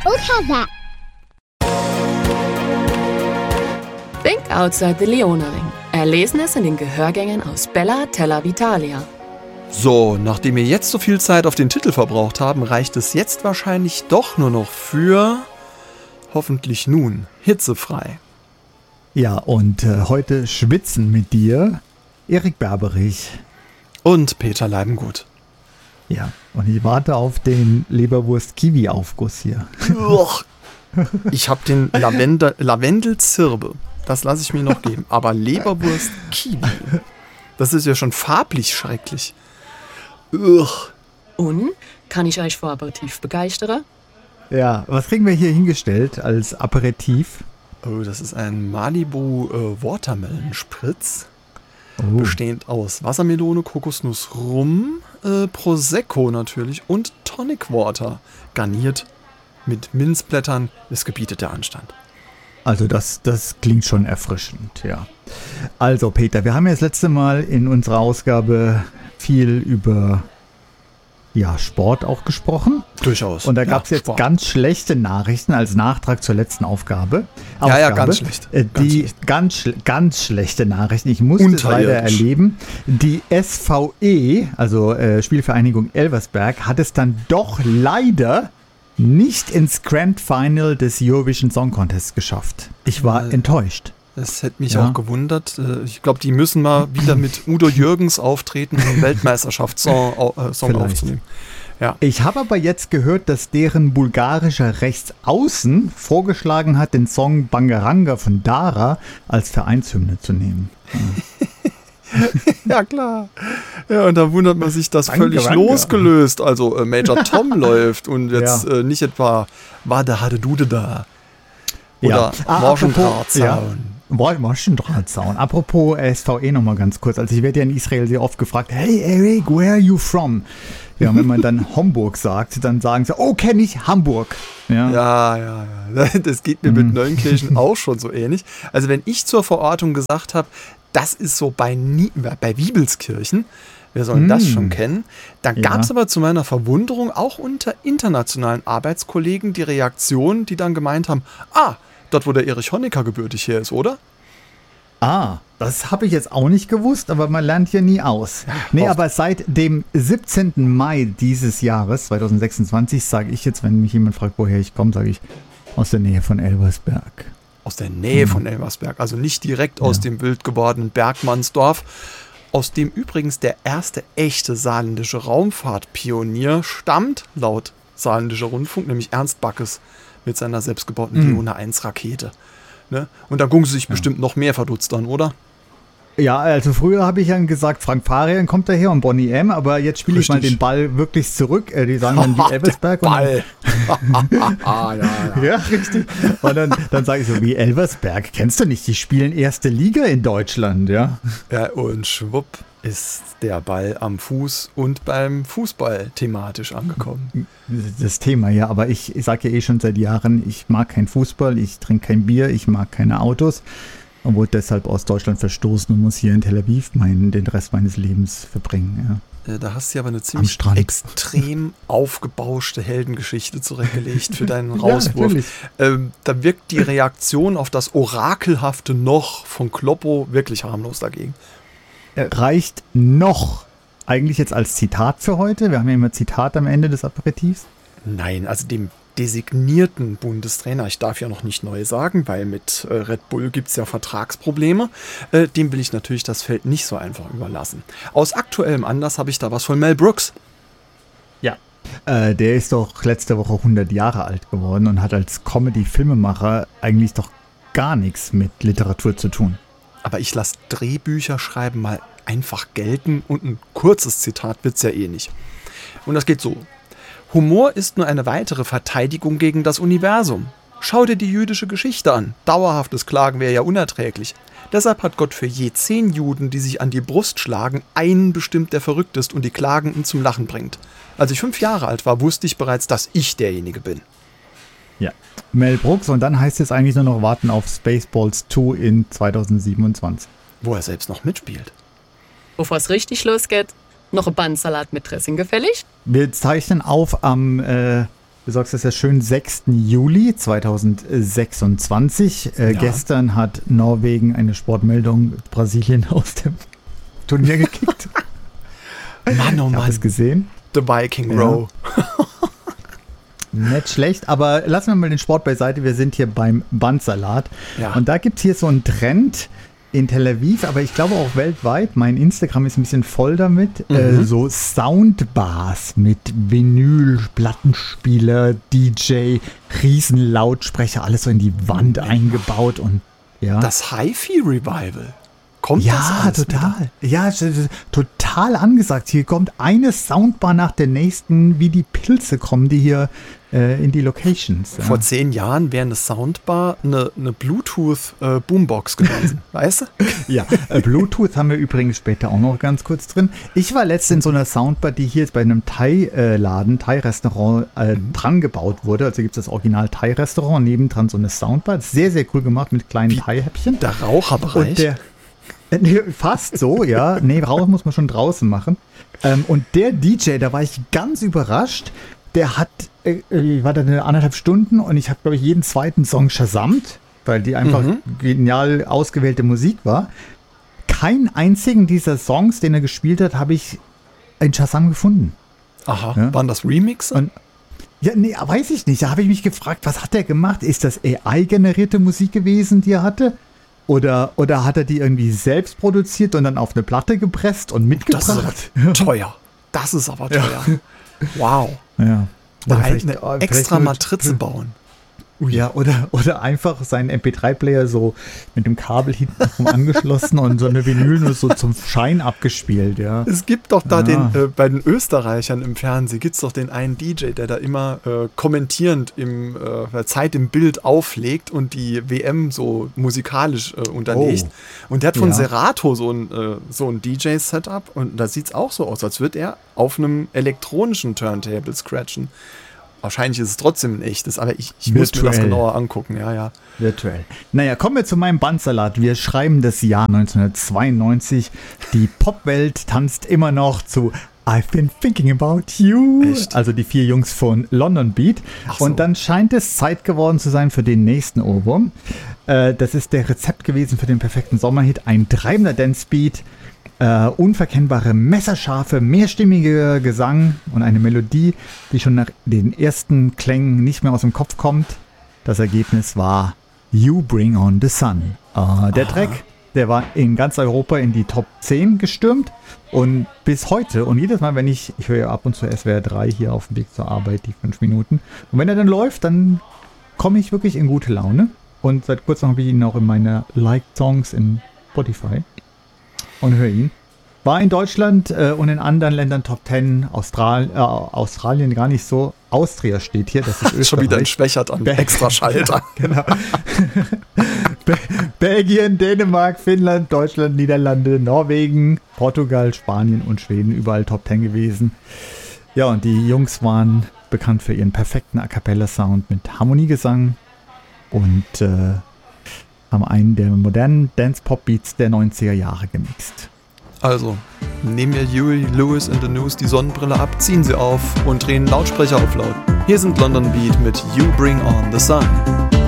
Don't have that. Think Outside the Leonaring. Erlesenes in den Gehörgängen aus Bella Terra Vitalia. So, nachdem wir jetzt so viel Zeit auf den Titel verbraucht haben, reicht es jetzt wahrscheinlich doch nur noch für, hoffentlich nun, hitzefrei. Ja, und heute schwitzen mit dir Erik Berberich. Und Peter Leibengut. Ja, und ich warte auf den Leberwurst-Kiwi-Aufguss hier. Ich habe den Lavendel-Zirbe. Das lasse ich mir noch geben. Aber Leberwurst-Kiwi, das ist ja schon farblich schrecklich. Und, kann ich euch vor Aperitif begeistern? Ja, was kriegen wir hier hingestellt als Aperitif? Oh, das ist ein Malibu Watermelon-Spritz. Bestehend aus Wassermelone, Kokosnuss, Rum, Prosecco natürlich und Tonic Water. Garniert mit Minzblättern. Es gebietet der Anstand. Also das klingt schon erfrischend, ja. Also Peter, wir haben ja das letzte Mal in unserer Ausgabe viel über Sport auch gesprochen. Durchaus. Und da gab es jetzt Sport. ganz schlechte Nachrichten als Nachtrag zur letzten Aufgabe. Ja, ganz schlecht. Ganz schlechte Nachrichten. Ich musste es leider erleben. Die SVE, also Spielvereinigung Elversberg, hat es dann doch leider nicht ins Grand Final des Eurovision Song Contest geschafft. Ich war enttäuscht. Das hätte mich auch gewundert. Ich glaube, die müssen mal wieder mit Udo Jürgens auftreten, um einen Weltmeisterschaftssong aufzunehmen. Ja. Ich habe aber jetzt gehört, dass deren bulgarischer Rechtsaußen vorgeschlagen hat, den Song Bangaranga von Dara als Vereinshymne zu nehmen. Ja, klar. Ja, und da wundert man sich, dass völlig losgelöst. Also Major Tom läuft und jetzt nicht etwa Wade Hade Dude da. Oder Morschendrahtzaun. Morschendrahtzaun. Apropos SVE nochmal ganz kurz. Also ich werde ja in Israel sehr oft gefragt, hey Eric, where are you from? Ja, und wenn man dann Homburg sagt, dann sagen sie, oh, kenne ich Hamburg. Ja. Das geht mir mit Neunkirchen auch schon so ähnlich. Also wenn ich zur Verortung gesagt habe, das ist so bei Wiebelskirchen, wir sollen das schon kennen, dann gab es aber zu meiner Verwunderung auch unter internationalen Arbeitskollegen die Reaktion, die dann gemeint haben, dort wo der Erich Honecker gebürtig her ist, oder? Das habe ich jetzt auch nicht gewusst, aber man lernt hier nie aus. Aber seit dem 17. Mai dieses Jahres, 2026, sage ich jetzt, wenn mich jemand fragt, woher ich komme, sage ich, aus der Nähe von Elversberg. Aus der Nähe von Elversberg, also nicht direkt aus dem wild gewordenen Bergmannsdorf, aus dem übrigens der erste echte saarländische Raumfahrtpionier stammt, laut Saarländischer Rundfunk, nämlich Ernst Backes mit seiner selbstgebauten Leona 1 Rakete. Ne? Und da gucken sie sich bestimmt noch mehr verdutzt an, oder? Ja, also früher habe ich ja gesagt, Frank Farian kommt daher und Bonnie M., aber jetzt spiele ich mal den Ball wirklich zurück. Die sagen dann wie Elversberg. Ball. Ja, richtig. Und dann sage ich so, wie Elversberg, kennst du nicht, die spielen erste Liga in Deutschland, ja. Ja, und schwupp ist der Ball am Fuß und beim Fußball thematisch angekommen. Das Thema, ja, aber ich sage ja schon seit Jahren, ich mag keinen Fußball, ich trinke kein Bier, ich mag keine Autos. Und wurde deshalb aus Deutschland verstoßen und muss hier in Tel Aviv den Rest meines Lebens verbringen. Ja. Da hast du aber eine ziemlich extrem aufgebauschte Heldengeschichte zurechtgelegt für deinen Rauswurf. Da wirkt die Reaktion auf das orakelhafte Noch von Kloppo wirklich harmlos dagegen. Reicht noch eigentlich jetzt als Zitat für heute? Wir haben ja immer Zitat am Ende des Aperitifs. Nein, also dem designierten Bundestrainer, ich darf ja noch nicht neu sagen, weil mit Red Bull gibt es ja Vertragsprobleme, dem will ich natürlich das Feld nicht so einfach überlassen. Aus aktuellem Anlass habe ich da was von Mel Brooks. Ja. Der ist doch letzte Woche 100 Jahre alt geworden und hat als Comedy-Filmemacher eigentlich doch gar nichts mit Literatur zu tun. Aber ich lasse Drehbücher schreiben mal einfach gelten und ein kurzes Zitat wird's ja eh nicht. Und das geht so. Humor ist nur eine weitere Verteidigung gegen das Universum. Schau dir die jüdische Geschichte an. Dauerhaftes Klagen wäre ja unerträglich. Deshalb hat Gott für je 10 Juden, die sich an die Brust schlagen, einen bestimmt, der verrückt ist und die Klagenden zum Lachen bringt. Als ich 5 Jahre alt war, wusste ich bereits, dass ich derjenige bin. Ja, Mel Brooks, und dann heißt es eigentlich nur noch warten auf Spaceballs 2 in 2027. Wo er selbst noch mitspielt. Bevor es richtig losgeht, noch ein Bandsalat mit Dressing gefällig? Wir zeichnen auf am Du sagst es ja schön, 6. Juli 2026. Gestern hat Norwegen eine Sportmeldung Brasilien aus dem Turnier gekickt. Mann, oh Mann. Hast du es gesehen? The Viking Row. Nicht schlecht, aber lassen wir mal den Sport beiseite. Wir sind hier beim Bandsalat. Ja. Und da gibt es hier so einen Trend in Tel Aviv, aber ich glaube auch weltweit. Mein Instagram ist ein bisschen voll damit. So Soundbars mit Vinyl, Plattenspieler, DJ, Riesenlautsprecher, alles so in die Wand eingebaut. Und ja. Das Hi-Fi-Revival. Kommt das Ja, total. Ja, total angesagt. Hier kommt eine Soundbar nach der nächsten, wie die Pilze kommen, die hier in die Locations. Ja. Vor 10 Jahren wäre eine Soundbar eine Bluetooth-Boombox gewesen, weißt du? Ja, Bluetooth haben wir übrigens später auch noch ganz kurz drin. Ich war letztens in so einer Soundbar, die hier jetzt bei einem Thai-Restaurant dran gebaut wurde. Also gibt es das Original Thai-Restaurant, nebendran so eine Soundbar. Sehr, sehr cool gemacht mit kleinen Thai-Häppchen. Der Raucherbereich. Nee, fast so, ja. Nee, raus muss man schon draußen machen. Und der DJ, da war ich ganz überrascht. Der hat, war da 1,5 Stunden und ich habe, glaube ich, jeden zweiten Song shazamt, weil die einfach genial ausgewählte Musik war. Keinen einzigen dieser Songs, den er gespielt hat, habe ich in Shazam gefunden. Aha, ja? Waren das Remixer? Ja, nee, weiß ich nicht. Da habe ich mich gefragt, was hat er gemacht? Ist das AI-generierte Musik gewesen, die er hatte? Oder hat er die irgendwie selbst produziert und dann auf eine Platte gepresst und mitgebracht? Das ist aber teuer. Das ist aber teuer. Ja. Wow. Ja. Eine extra Matrize bauen. Ja, oder einfach seinen MP3-Player so mit dem Kabel hinten angeschlossen und so eine Vinyl nur so zum Schein abgespielt, ja. Es gibt doch da bei den Österreichern im Fernsehen, gibt es doch den einen DJ, der da immer kommentierend Zeit im Bild auflegt und die WM so musikalisch unterlegt. Und der hat von Serato so ein DJ-Setup und da sieht es auch so aus, als würde er auf einem elektronischen Turntable scratchen. Wahrscheinlich ist es trotzdem ein echtes, aber ich muss mir das genauer angucken. Ja. Virtuell. Naja, kommen wir zu meinem Bandsalat. Wir schreiben das Jahr 1992. Die Popwelt tanzt immer noch zu I've been thinking about you. Echt? Also die 4 Jungs von London Beat. Ach so. Und dann scheint es Zeit geworden zu sein für den nächsten Ohrwurm. Das ist der Rezept gewesen für den perfekten Sommerhit. Ein treibender Dancebeat. Unverkennbare, messerscharfe, mehrstimmige Gesang und eine Melodie, die schon nach den ersten Klängen nicht mehr aus dem Kopf kommt. Das Ergebnis war You Bring On The Sun. Der Track, der war in ganz Europa in die Top 10 gestürmt und bis heute und jedes Mal, wenn ich höre ja ab und zu SWR 3 hier auf dem Weg zur Arbeit, die 5 Minuten, und wenn er dann läuft, dann komme ich wirklich in gute Laune und seit kurzem habe ich ihn auch in meine Liked Songs in Spotify. Und höre ihn. War in Deutschland und in anderen Ländern Top 10. Australien gar nicht so. Austria steht hier, das ist Österreich. Schon wieder entschwächert an Extraschalter. Genau. Belgien, Dänemark, Finnland, Deutschland, Niederlande, Norwegen, Portugal, Spanien und Schweden. Überall Top 10 gewesen. Ja, und die Jungs waren bekannt für ihren perfekten A-Cappella-Sound mit Harmoniegesang und haben einen der modernen Dance-Pop-Beats der 90er Jahre gemixt. Also, nehmen wir Huey Lewis in the News die Sonnenbrille ab, ziehen sie auf und drehen Lautsprecher auf laut. Hier sind London Beat mit You Bring On The Sun.